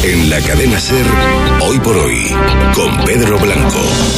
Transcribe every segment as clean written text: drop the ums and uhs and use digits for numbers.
En la cadena SER, Hoy por Hoy, con Pedro Blanco.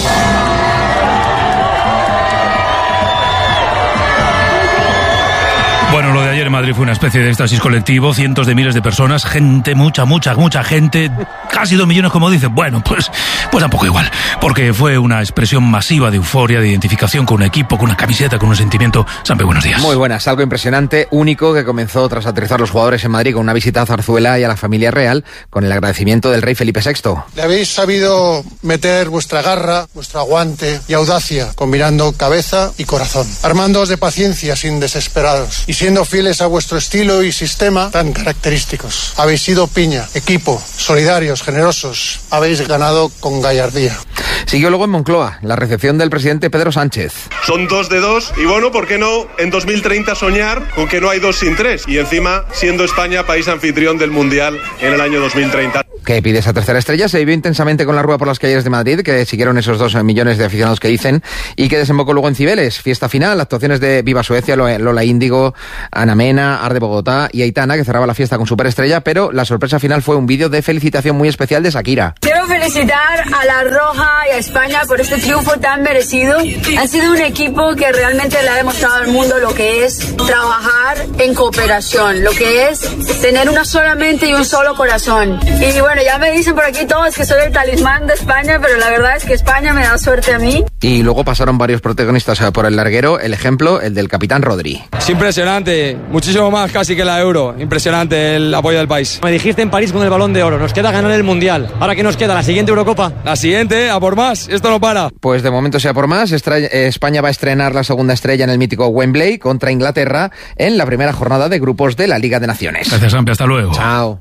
Bueno, lo de ayer en Madrid fue una especie de éxtasis colectivo, cientos de miles de personas, gente, mucha gente, casi 2 millones como dicen. Bueno, pues tampoco igual, porque fue una expresión masiva de euforia, de identificación con un equipo, con una camiseta, con un sentimiento. Sampe, buenos días. Muy buenas, algo impresionante, único, que comenzó tras aterrizar los jugadores en Madrid con una visita a Zarzuela y a la familia real, con el agradecimiento del rey Felipe VI. Le habéis sabido meter vuestra garra, vuestro aguante y audacia, combinando cabeza y corazón, armándoos de paciencia sin desesperados y siendo fieles a vuestro estilo y sistema tan característicos. Habéis sido piña, equipo, solidarios, generosos. Habéis ganado con gallardía. Siguió luego en Moncloa la recepción del presidente Pedro Sánchez. Son 2 de 2 y bueno, ¿por qué no en 2030 soñar con que no hay 2 sin 3? Y encima siendo España país anfitrión del Mundial en el año 2030. Que pide esa tercera estrella se vivió intensamente con la rueda por las calles de Madrid, que siguieron esos 2 millones de aficionados que dicen, y que desembocó luego en Cibeles. Fiesta final, actuaciones de Viva Suecia, Lola Índigo, Ana Mena, Arde Bogotá y Aitana, que cerraba la fiesta con superestrella, pero la sorpresa final fue un vídeo de felicitación muy especial de Shakira. Quiero felicitar a La Roja y a España por este triunfo tan merecido. Han sido un equipo que realmente le ha demostrado al mundo lo que es trabajar en cooperación, lo que es tener una sola mente y un solo corazón. Y bueno, ya me dicen por aquí todos que soy el talismán de España, pero la verdad es que España me da suerte a mí. Y luego pasaron varios protagonistas por el larguero, el ejemplo, el del capitán Rodri. Es impresionante, muchísimo más casi que la Euro, impresionante el apoyo del país. Me dijiste en París con el Balón de Oro, nos queda ganar el Mundial. ¿Ahora qué nos queda? ¿La siguiente Eurocopa? La siguiente, a por más, esto no para. Pues de momento sea por más, España va a estrenar la segunda estrella en el mítico Wembley contra Inglaterra en la primera jornada de grupos de la Liga de Naciones. Gracias, Ampi, hasta luego. Chao.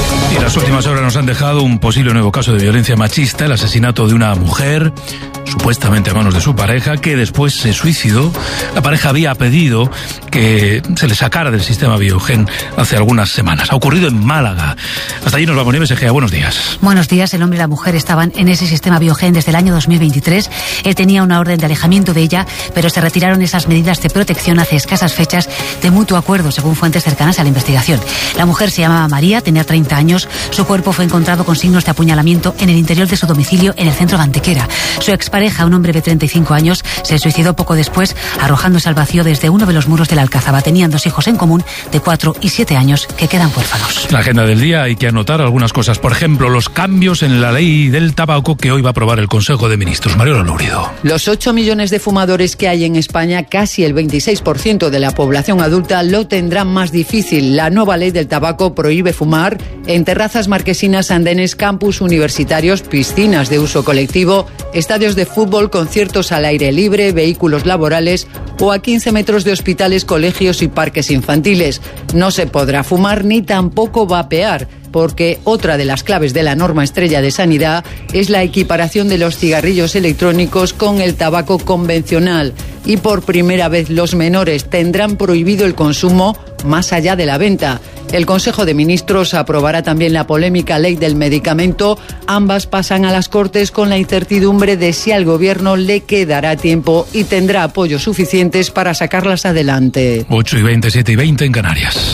Y las últimas horas nos han dejado un posible nuevo caso de violencia machista, el asesinato de una mujer, supuestamente a manos de su pareja, que después se suicidó. La pareja había pedido que se le sacara del sistema Biogen hace algunas semanas. Ha ocurrido en Málaga. Hasta allí nos vamos, Nieves Egea. Buenos días. Buenos días. El hombre y la mujer estaban en ese sistema Biogen desde el año 2023. Él tenía una orden de alejamiento de ella, pero se retiraron esas medidas de protección hace escasas fechas de mutuo acuerdo, según fuentes cercanas a la investigación. La mujer se llamaba María, tenía 30 años. Su cuerpo fue encontrado con signos de apuñalamiento en el interior de su domicilio en el centro de Antequera. Su expareja, un hombre de 35 años, se suicidó poco después, arrojándose al vacío desde uno de los muros de la Alcazaba. Tenían 2 hijos en común de 4 y 7 años que quedan huérfanos. La agenda del día hay que anotar algunas cosas. Por ejemplo, los cambios en la ley del tabaco que hoy va a aprobar el Consejo de Ministros. Mariola Lourido. Los 8 millones de fumadores que hay en España, casi el 26% de la población adulta, lo tendrán más difícil. La nueva ley del tabaco prohíbe fumar en terrazas marquesinas, andenes, campus universitarios, piscinas de uso colectivo, estadios de fútbol, conciertos al aire libre, vehículos laborales o a 15 metros de hospitales, colegios y parques infantiles. No se podrá fumar ni tampoco vapear, porque otra de las claves de la norma estrella de sanidad es la equiparación de los cigarrillos electrónicos con el tabaco convencional. Y por primera vez los menores tendrán prohibido el consumo más allá de la venta. El Consejo de Ministros aprobará también la polémica ley del medicamento. Ambas pasan a las Cortes con la incertidumbre de si al Gobierno le quedará tiempo y tendrá apoyos suficientes para sacarlas adelante. 8:20, 7:20 en Canarias.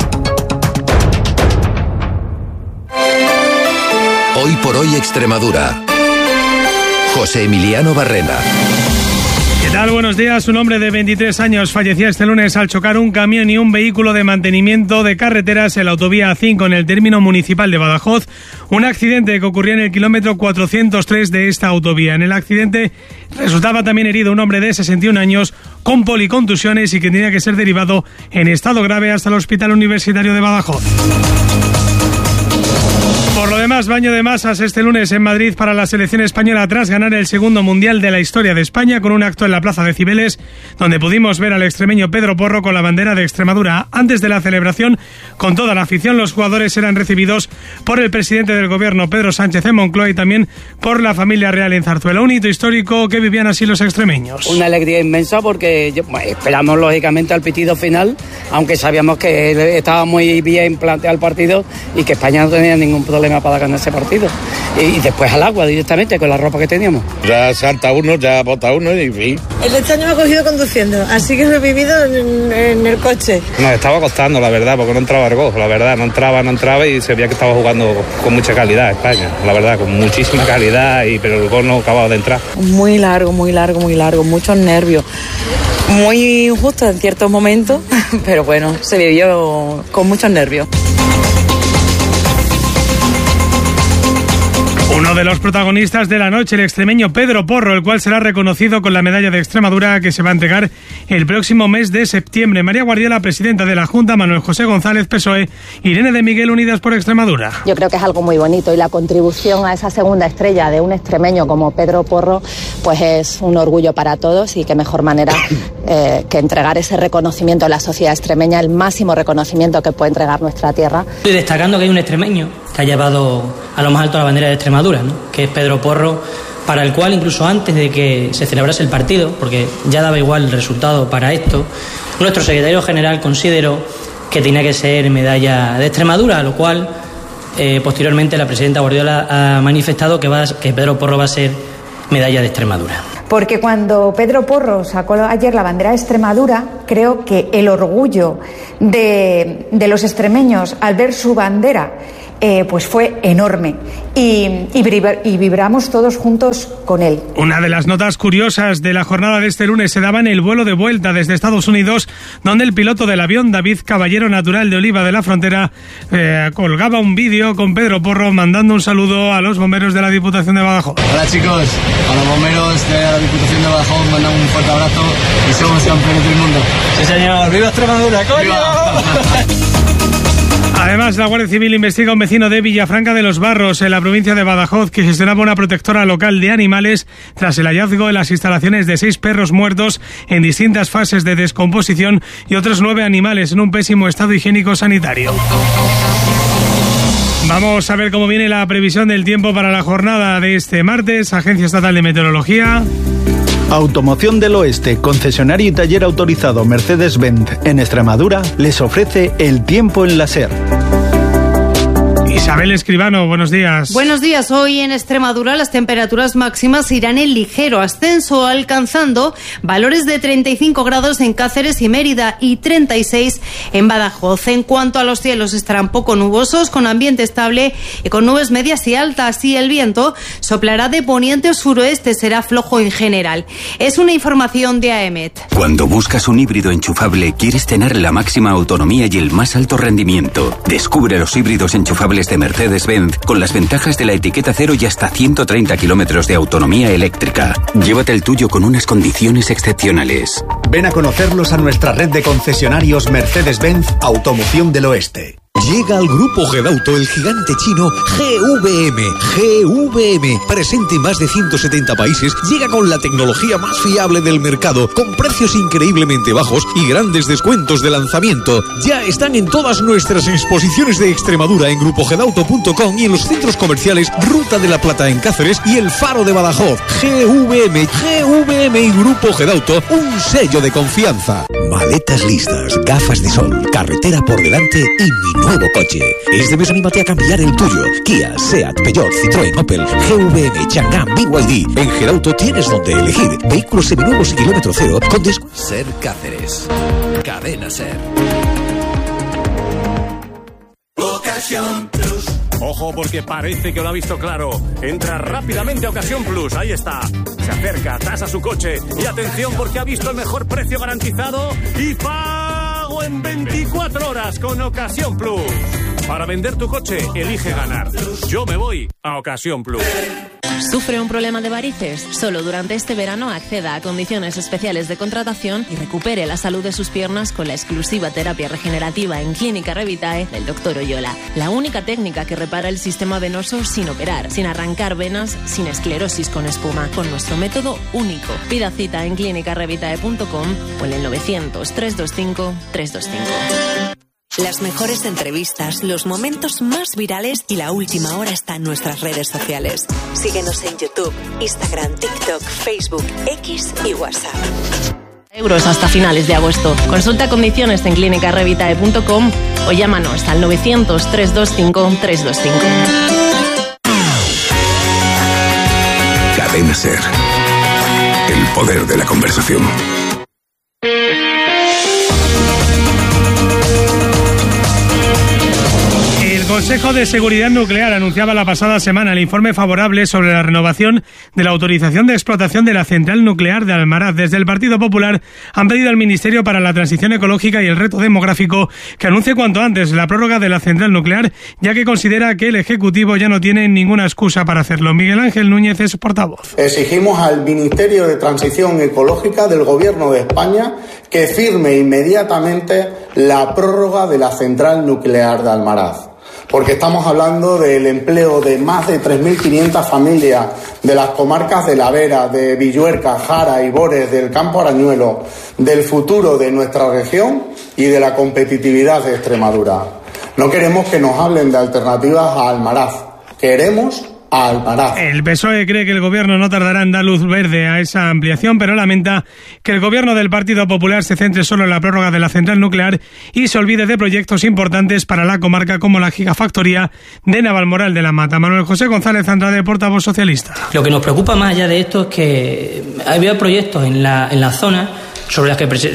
Hoy por Hoy Extremadura. José Emiliano Barrena. ¿Qué tal? Buenos días. Un hombre de 23 años fallecía este lunes al chocar un camión y un vehículo de mantenimiento de carreteras en la autovía A5 en el término municipal de Badajoz. Un accidente que ocurrió en el kilómetro 403 de esta autovía. En el accidente resultaba también herido un hombre de 61 años con policontusiones y que tenía que ser derivado en estado grave hasta el Hospital Universitario de Badajoz. Por lo demás, baño de masas este lunes en Madrid para la selección española tras ganar el segundo mundial de la historia de España con un acto en la plaza de Cibeles donde pudimos ver al extremeño Pedro Porro con la bandera de Extremadura. Antes de la celebración, con toda la afición, los jugadores eran recibidos por el presidente del gobierno Pedro Sánchez en Moncloa y también por la familia real en Zarzuela. Un hito histórico que vivían así los extremeños. Una alegría inmensa porque esperamos lógicamente al pitido final, aunque sabíamos que estaba muy bien planteado el partido y que España no tenía ningún problema problema para ganar ese partido. Y después al agua directamente con la ropa que teníamos. Ya salta uno, ya bota uno y fin. Este año me ha cogido conduciendo, así que lo he vivido en el coche. Nos estaba costando, la verdad, porque no entraba el gol, la verdad, no entraba y se veía que estaba jugando con mucha calidad España, la verdad, con muchísima calidad, pero el gol no acababa de entrar. Muy largo, muchos nervios. Muy injusto en ciertos momentos, pero bueno, se vivió con muchos nervios. Uno de los protagonistas de la noche, el extremeño Pedro Porro, el cual será reconocido con la medalla de Extremadura que se va a entregar el próximo mes de septiembre. María Guardiola, presidenta de la Junta, Manuel José González, PSOE, Irene de Miguel, Unidas por Extremadura. Yo creo que es algo muy bonito y la contribución a esa segunda estrella de un extremeño como Pedro Porro, pues es un orgullo para todos y qué mejor manera que entregar ese reconocimiento a la sociedad extremeña, el máximo reconocimiento que puede entregar nuestra tierra. Estoy destacando que hay un extremeño que ha llevado a lo más alto la bandera de Extremadura, ¿no? Que es Pedro Porro, para el cual incluso antes de que se celebrase el partido, porque ya daba igual el resultado para esto, nuestro secretario general consideró que tenía que ser medalla de Extremadura, a lo cual posteriormente la presidenta Guardiola ha manifestado que Pedro Porro va a ser medalla de Extremadura. Porque cuando Pedro Porro sacó ayer la bandera de Extremadura, creo que el orgullo de los extremeños al ver su bandera pues fue enorme y vibramos todos juntos con él. Una de las notas curiosas de la jornada de este lunes se daba en el vuelo de vuelta desde Estados Unidos, donde el piloto del avión, David Caballero, natural de Oliva de la Frontera, colgaba un vídeo con Pedro Porro mandando un saludo a los bomberos de la Diputación de Badajoz. Hola chicos, a los bomberos de la Diputación de Badajoz mandamos un fuerte abrazo y somos campeones del mundo. Sí señor, ¡viva Extremadura, coño! ¡Viva! Además, la Guardia Civil investiga a un vecino de Villafranca de los Barros, en la provincia de Badajoz, que gestionaba una protectora local de animales tras el hallazgo en las instalaciones de 6 perros muertos en distintas fases de descomposición y otros 9 animales en un pésimo estado higiénico sanitario. Vamos a ver cómo viene la previsión del tiempo para la jornada de este martes. Agencia Estatal de Meteorología. Automoción del Oeste, concesionario y taller autorizado Mercedes-Benz en Extremadura, les ofrece el tiempo en la SER. Isabel Escribano, buenos días. Buenos días. Hoy en Extremadura las temperaturas máximas irán en ligero ascenso, alcanzando valores de 35 grados en Cáceres y Mérida y 36 en Badajoz. En cuanto a los cielos, estarán poco nubosos, con ambiente estable y con nubes medias y altas, y el viento soplará de poniente o suroeste, será flojo en general. Es una información de AEMET. Cuando buscas un híbrido enchufable, quieres tener la máxima autonomía y el más alto rendimiento. Descubre los híbridos enchufables de Mercedes-Benz con las ventajas de la etiqueta cero y hasta 130 kilómetros de autonomía eléctrica. Llévate el tuyo con unas condiciones excepcionales. Ven a conocerlos a nuestra red de concesionarios Mercedes-Benz Automoción del Oeste. Llega al Grupo Gedauto el gigante chino GVM. GVM, presente en más de 170 países, llega con la tecnología más fiable del mercado, con precios increíblemente bajos y grandes descuentos de lanzamiento. Ya están en todas nuestras exposiciones de Extremadura en grupogedauto.com y en los centros comerciales Ruta de la Plata en Cáceres y El Faro de Badajoz. GVM y Grupo Gedauto, un sello de confianza. Maletas listas, gafas de sol, carretera por delante y mi nuevo coche. Este mes anímate a cambiar el tuyo. Kia, Seat, Peugeot, Citroën, Opel, GVM, Chang'an, BYD. En Gedauto tienes donde elegir. Vehículos seminuevos y kilómetro cero con Ser Cáceres. Cadena Ser. Ocasión Plus. Ojo, porque parece que lo ha visto claro. Entra rápidamente a Ocasión Plus. Ahí está. Se acerca, tasa su coche. Y atención, porque ha visto el mejor precio garantizado y pago en 24 horas con Ocasión Plus. Para vender tu coche, elige ganar. Yo me voy a Ocasión Plus. ¿Sufre un problema de varices? Solo durante este verano acceda a condiciones especiales de contratación y recupere la salud de sus piernas con la exclusiva terapia regenerativa en Clínica Revitae del Dr. Oyola. La única técnica que repara el sistema venoso sin operar, sin arrancar venas, sin esclerosis con espuma, con nuestro método único. Pida cita en clinicarevitae.com o en el 900 325 325. Las mejores entrevistas, los momentos más virales y la última hora está en nuestras redes sociales. Síguenos en YouTube, Instagram, TikTok, Facebook, X y WhatsApp. euros hasta finales de agosto. Consulta condiciones en clinicarevitae.com o llámanos al 900 325 325. Cadena SER. El poder de la conversación. El Consejo de Seguridad Nuclear anunciaba la pasada semana el informe favorable sobre la renovación de la autorización de explotación de la central nuclear de Almaraz. Desde el Partido Popular han pedido al Ministerio para la Transición Ecológica y el Reto Demográfico que anuncie cuanto antes la prórroga de la central nuclear, ya que considera que el Ejecutivo ya no tiene ninguna excusa para hacerlo. Miguel Ángel Núñez es portavoz. Exigimos al Ministerio de Transición Ecológica del Gobierno de España que firme inmediatamente la prórroga de la central nuclear de Almaraz, porque estamos hablando del empleo de más de 3.500 familias de las comarcas de La Vera, de Villuerca, Jara y Bores, del Campo Arañuelo, del futuro de nuestra región y de la competitividad de Extremadura. No queremos que nos hablen de alternativas a Almaraz, queremos a Almaraz. El PSOE cree que el Gobierno no tardará en dar luz verde a esa ampliación, pero lamenta que el Gobierno del Partido Popular se centre solo en la prórroga de la central nuclear y se olvide de proyectos importantes para la comarca como la gigafactoría de Navalmoral de la Mata. Manuel José González Andrade, portavoz socialista. Lo que nos preocupa más allá de esto es que había proyectos en la zona sobre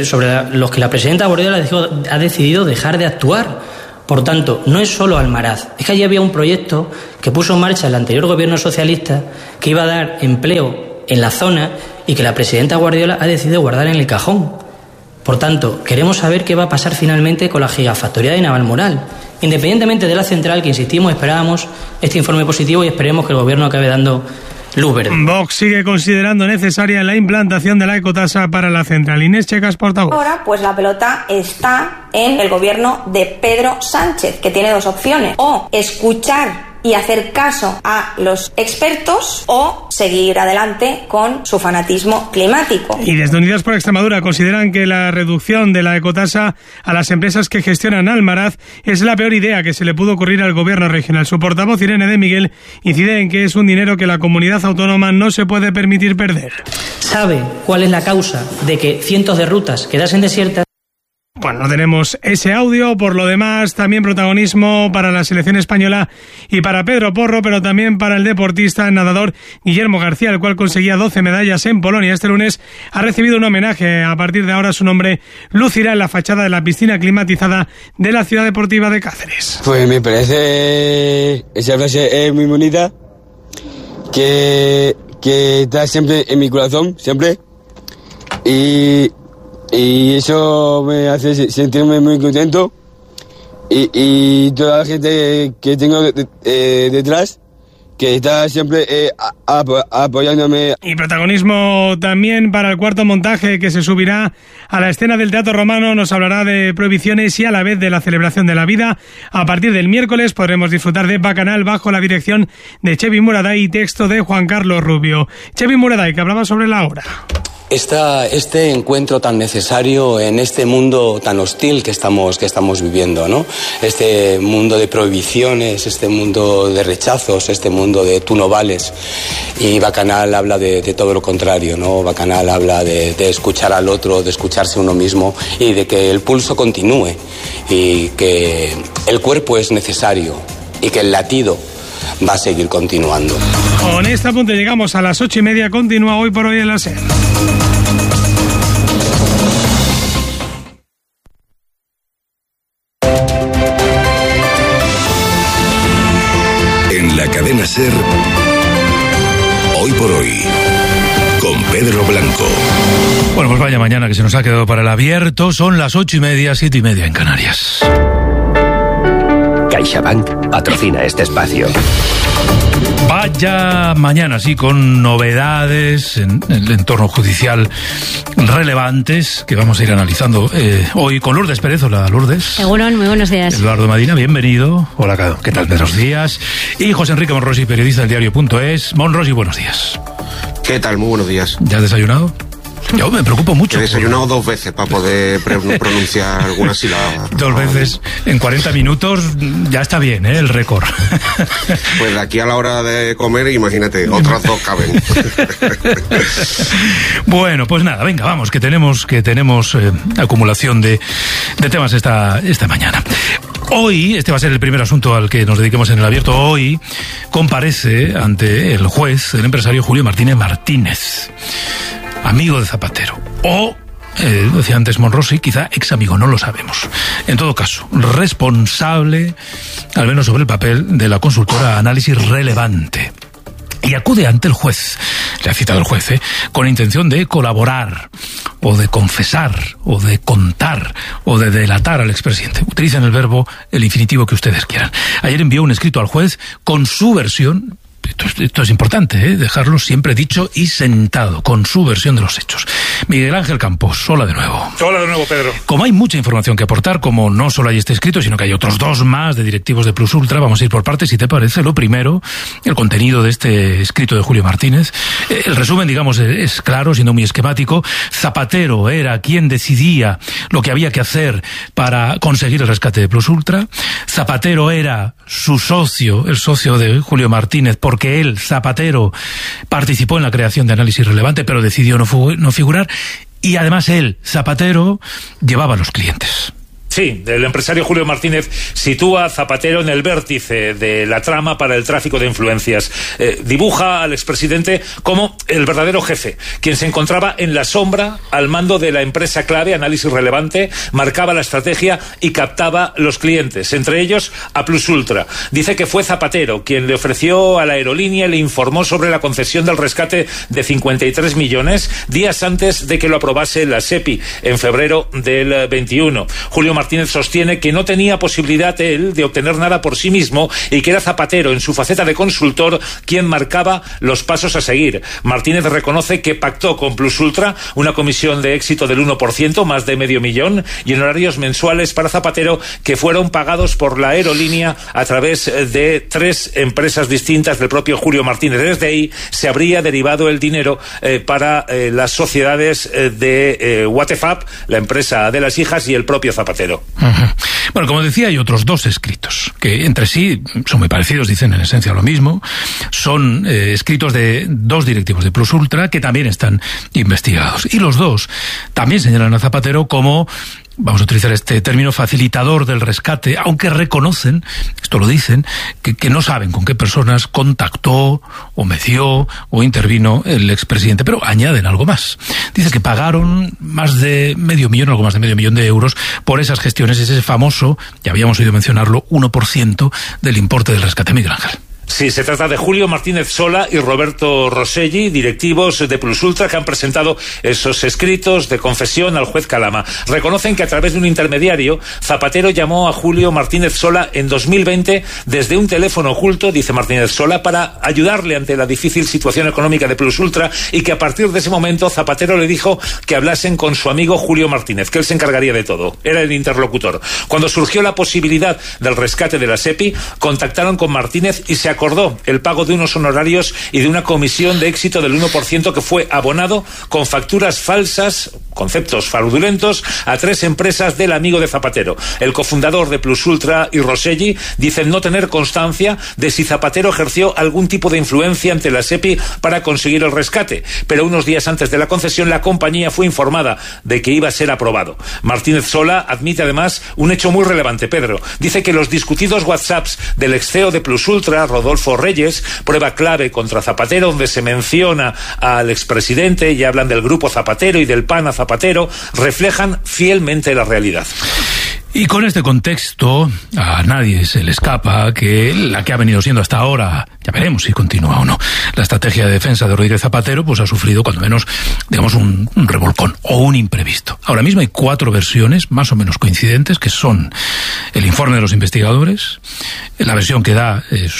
los que la presidenta Guardiola ha decidido dejar de actuar. Por tanto, no es solo Almaraz, es que allí había un proyecto que puso en marcha el anterior gobierno socialista que iba a dar empleo en la zona y que la presidenta Guardiola ha decidido guardar en el cajón. Por tanto, queremos saber qué va a pasar finalmente con la gigafactoría de Navalmoral. Independientemente de la central, que insistimos, esperábamos este informe positivo y esperemos que el gobierno acabe dando luz verde. Vox sigue considerando necesaria la implantación de la ecotasa para la central. Inés Checas, portavoz. Ahora, pues la pelota está en el gobierno de Pedro Sánchez, que tiene dos opciones: o escuchar y hacer caso a los expertos o seguir adelante con su fanatismo climático. Y desde Unidas por Extremadura consideran que la reducción de la ecotasa a las empresas que gestionan Almaraz es la peor idea que se le pudo ocurrir al gobierno regional. Su portavoz, Irene de Miguel, incide en que es un dinero que la comunidad autónoma no se puede permitir perder. ¿Sabe cuál es la causa de que cientos de rutas quedasen desiertas? Bueno, no tenemos ese audio. Por lo demás, también protagonismo para la selección española y para Pedro Porro, pero también para el deportista nadador Guillermo García, el cual conseguía 12 medallas en Polonia. Este lunes ha recibido un homenaje. A partir de ahora su nombre lucirá en la fachada de la piscina climatizada de la Ciudad Deportiva de Cáceres. Pues me parece esa frase es muy bonita, que está siempre en mi corazón, siempre. Y eso me hace sentirme muy contento y toda la gente que tengo detrás, que está siempre apoyándome. Y protagonismo también para el cuarto montaje que se subirá a la escena del Teatro Romano. Nos hablará de prohibiciones y a la vez de la celebración de la vida. A partir del miércoles podremos disfrutar de Bacanal bajo la dirección de Chevi Muraday y texto de Juan Carlos Rubio. Chevi Muraday, que hablaba sobre la obra. Este encuentro tan necesario en este mundo tan hostil que estamos viviendo, ¿no? Este mundo de prohibiciones, este mundo de rechazos, este mundo de tú no vales. Y Bacanal habla de todo lo contrario, ¿no? Bacanal habla de escuchar al otro, de escucharse uno mismo y de que el pulso continúe y que el cuerpo es necesario y que el latido va a seguir continuando. Con este apunte llegamos a las 8:30. Continúa Hoy por Hoy en la SER. En la cadena SER, Hoy por Hoy, con Pedro Blanco. Bueno, pues vaya mañana que se nos ha quedado para el abierto. Son las 8:30, 7:30 en Canarias. CaixaBank patrocina este espacio. Vaya mañana, sí, con novedades en el entorno judicial relevantes que vamos a ir analizando hoy con Lourdes Pérez. Hola, Lourdes. Egunon, muy buenos días. Eduardo Medina, bienvenido. Hola, ¿qué tal? Buenos días. Y José Enrique Monrosi, periodista del diario.es. Monrosi, buenos días. ¿Qué tal? Muy buenos días. ¿Ya has desayunado? Yo me preocupo mucho. He desayunado 2 veces para poder pronunciar alguna sílaba. 2 veces en 40 minutos ya está bien, el récord. Pues de aquí a la hora de comer, imagínate, otras 2 caben. Bueno, pues nada, venga, vamos, que tenemos acumulación de temas esta mañana. Hoy, este va a ser el primer asunto al que nos dediquemos en El Abierto. Hoy comparece ante el juez el empresario Julio Martínez Martínez, amigo de Zapatero, o decía antes Monrosi, quizá ex amigo, no lo sabemos. En todo caso, responsable, al menos sobre el papel, de la consultora Análisis Relevante. Y acude ante el juez, le ha citado el juez, con intención de colaborar, o de confesar, o de contar, o de delatar al expresidente. Utilicen el verbo, el infinitivo que ustedes quieran. Ayer envió un escrito al juez con su versión. Esto es importante, dejarlo siempre dicho y sentado, con su versión de los hechos. Miguel Ángel Campos, hola de nuevo. Hola de nuevo, Pedro. Como hay mucha información que aportar, como no solo hay este escrito, sino que hay otros 2 más de directivos de Plus Ultra, vamos a ir por partes, si te parece. Lo primero, el contenido de este escrito de Julio Martínez. El resumen, digamos, es claro, siendo muy esquemático. Zapatero era quien decidía lo que había que hacer para conseguir el rescate de Plus Ultra. Zapatero era su socio, el socio de Julio Martínez, porque él, Zapatero, participó en la creación de Análisis Relevante, pero decidió no figurar, y además él, Zapatero, llevaba a los clientes. Sí, el empresario Julio Martínez sitúa a Zapatero en el vértice de la trama para el tráfico de influencias. Dibuja al expresidente como el verdadero jefe, quien se encontraba en la sombra al mando de la empresa clave, Análisis Relevante, marcaba la estrategia y captaba los clientes, entre ellos a Plus Ultra. Dice que fue Zapatero quien le ofreció a la aerolínea y le informó sobre la concesión del rescate de 53 millones días antes de que lo aprobase la SEPI en febrero del 21. Julio Martínez sostiene que no tenía posibilidad él de obtener nada por sí mismo y que era Zapatero, en su faceta de consultor, quien marcaba los pasos a seguir. Martínez reconoce que pactó con Plus Ultra una comisión de éxito del 1%, más de $500,000, y en horarios mensuales para Zapatero que fueron pagados por la aerolínea a través de 3 empresas distintas del propio Julio Martínez. Desde ahí se habría derivado el dinero para las sociedades de Watefab, la empresa de las hijas, y el propio Zapatero. Bueno, como decía, hay otros 2 escritos que entre sí son muy parecidos, dicen en esencia lo mismo. Son escritos de 2 directivos de Plus Ultra que también están investigados. Y los 2 también señalan a Zapatero como, vamos a utilizar este término, facilitador del rescate, aunque reconocen, esto lo dicen, que no saben con qué personas contactó o meció o intervino el expresidente, pero añaden algo más. Dice que pagaron más de $500,000, algo más de $500,000 de euros por esas gestiones, ese famoso, ya habíamos oído mencionarlo, 1% del importe del rescate. Miguel Ángel. Sí, se trata de Julio Martínez Sola y Roberto Rosselli, directivos de Plus Ultra, que han presentado esos escritos de confesión al juez Calama. Reconocen que a través de un intermediario, Zapatero llamó a Julio Martínez Sola en 2020 desde un teléfono oculto, dice Martínez Sola, para ayudarle ante la difícil situación económica de Plus Ultra, y que a partir de ese momento Zapatero le dijo que hablasen con su amigo Julio Martínez, que él se encargaría de todo. Era el interlocutor. Cuando surgió la posibilidad del rescate de la SEPI, contactaron con Martínez y se acordó el pago de unos honorarios y de una comisión de éxito del 1% que fue abonado con facturas falsas, conceptos fraudulentos, a 3 empresas del amigo de Zapatero. El cofundador de Plus Ultra y Rosselli dicen no tener constancia de si Zapatero ejerció algún tipo de influencia ante la SEPI para conseguir el rescate, pero unos días antes de la concesión la compañía fue informada de que iba a ser aprobado. Martínez Sola admite además un hecho muy relevante, Pedro. Dice que los discutidos WhatsApps del ex CEO de Plus Ultra, Rodolfo Reyes, prueba clave contra Zapatero, donde se menciona al expresidente y hablan del grupo Zapatero y del PAN a Zapatero, reflejan fielmente la realidad. Y con este contexto, a nadie se le escapa que la que ha venido siendo hasta ahora, ya veremos si continúa o no, la estrategia de defensa de Rodríguez Zapatero, pues ha sufrido cuando menos, digamos, un revolcón o un imprevisto. Ahora mismo hay 4 versiones más o menos coincidentes, que son el informe de los investigadores, la versión que da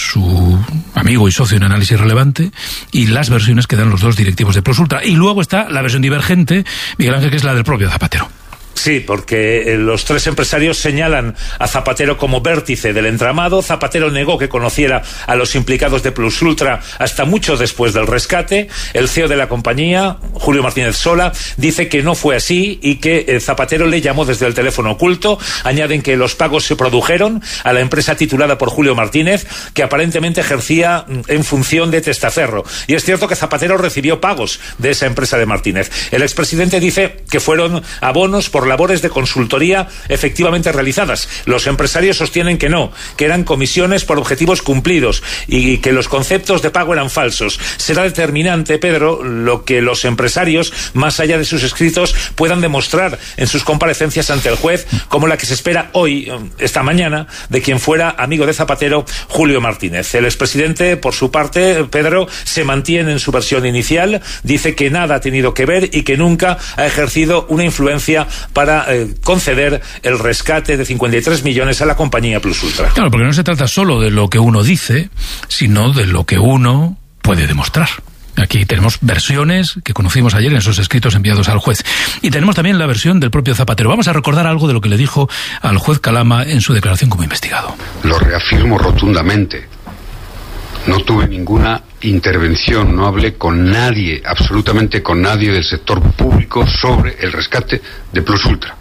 su amigo y socio en Análisis Relevante, y las versiones que dan los 2 directivos de Plus Ultra. Y luego está la versión divergente, Miguel Ángel, que es la del propio Zapatero. Sí, porque los tres empresarios señalan a Zapatero como vértice del entramado. Zapatero negó que conociera a los implicados de Plus Ultra hasta mucho después del rescate. El CEO de la compañía, Julio Martínez Sola, dice que no fue así y que Zapatero le llamó desde el teléfono oculto. Añaden que los pagos se produjeron a la empresa titulada por Julio Martínez, que aparentemente ejercía en función de testaferro. Y es cierto que Zapatero recibió pagos de esa empresa de Martínez. El expresidente dice que fueron abonos por labores de consultoría efectivamente realizadas. Los empresarios sostienen que no, que eran comisiones por objetivos cumplidos y que los conceptos de pago eran falsos. Será determinante, Pedro, lo que los empresarios, más allá de sus escritos, puedan demostrar en sus comparecencias ante el juez, como la que se espera hoy, esta mañana, de quien fuera amigo de Zapatero, Julio Martínez. El expresidente, por su parte, Pedro, se mantiene en su versión inicial, dice que nada ha tenido que ver y que nunca ha ejercido una influencia para conceder el rescate de 53 millones a la compañía Plus Ultra. Claro, porque no se trata solo de lo que uno dice, sino de lo que uno puede demostrar. Aquí tenemos versiones que conocimos ayer en esos escritos enviados al juez. Y tenemos también la versión del propio Zapatero. Vamos a recordar algo de lo que le dijo al juez Calama en su declaración como investigado. Lo reafirmo rotundamente. No tuve ninguna intervención, no hablé con nadie, absolutamente con nadie del sector público sobre el rescate de Plus Ultra.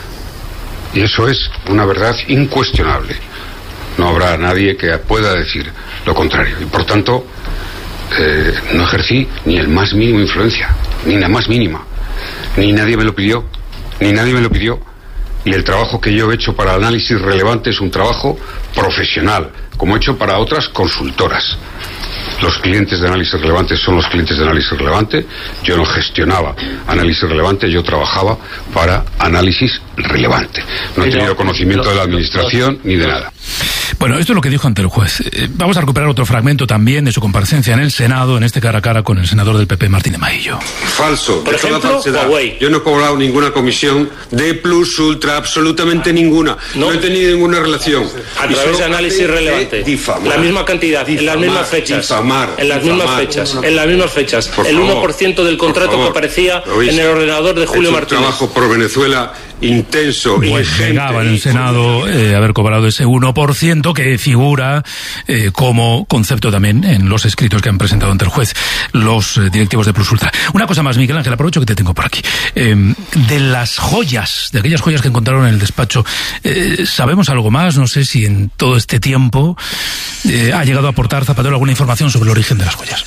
Y eso es una verdad incuestionable. No habrá nadie que pueda decir lo contrario. Y por tanto, no ejercí ni el más mínimo influencia, ni la más mínima. Ni nadie me lo pidió, Y el trabajo que yo he hecho para Análisis Relevante es un trabajo profesional, como he hecho para otras consultoras. Los clientes de Análisis Relevante son los clientes de Análisis Relevante. Yo no gestionaba Análisis Relevante, yo trabajaba para Análisis Relevante. No he tenido conocimiento de la administración ni de nada. Bueno, esto es lo que dijo ante el juez. Vamos a recuperar otro fragmento también de su comparecencia en el Senado, en este cara a cara con el senador del PP, Martín de Maillo. Falso, por ejemplo, toda falsedad. Huawei. Yo no he cobrado ninguna comisión de Plus Ultra, absolutamente ninguna. No he tenido ninguna relación. A través de Análisis Relevante. La misma cantidad, en las mismas fechas. En las mismas fechas. El 1% del contrato que aparecía en el ordenador de Julio Martínez. Un trabajo por Venezuela intenso, pues ingente. Negaba en el Senado haber cobrado ese 1% que figura como concepto también en los escritos que han presentado ante el juez los directivos de Plus Ultra. Una cosa más, Miguel Ángel, aprovecho que te tengo por aquí. De las joyas, de aquellas joyas que encontraron en el despacho, ¿sabemos algo más? No sé si en todo este tiempo ha llegado a aportar Zapatero alguna información sobre el origen de las joyas.